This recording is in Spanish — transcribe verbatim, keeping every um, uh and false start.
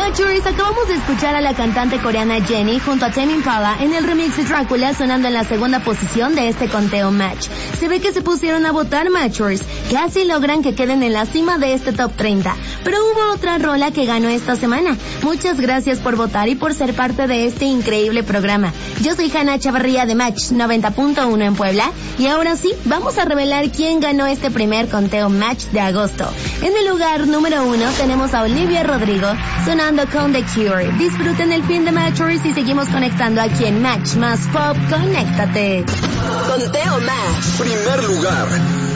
Matchers, acabamos de escuchar a la cantante coreana Jennie junto a Tame Impala en el remix de Drácula, sonando en la segunda posición de este conteo Match. Se ve que se pusieron a votar, Matchers, casi logran que queden en la cima de este top treinta. Pero hubo otra rola que ganó esta semana. Muchas gracias por votar y por ser parte de este increíble programa. Yo soy Hanna Chavarría de Match noventa punto uno en Puebla, y ahora sí, vamos a revelar quién ganó este primer conteo Match de agosto. En el lugar número uno tenemos a Olivia Rodrigo sonando con The Cure. Disfruten el fin de Matchers y seguimos conectando aquí en Match más Pop. Conéctate. Conteo Match. Primer lugar.